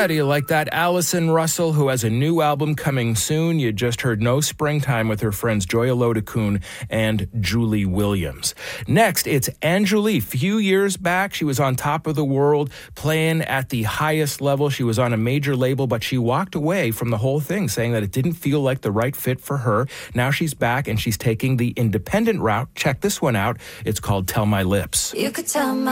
Yeah, do you like that? Allison Russell, who has a new album coming soon. You just heard No Springtime with her friends Joya Lodakun and Julie Williams. Next, it's Anjali. Few years back, she was on top of the world, playing at the highest level. She was on a major label, but she walked away from the whole thing, saying that it didn't feel like the right fit for her. Now she's back and she's taking the independent route. Check this one out. It's called Tell My Lips. You could tell my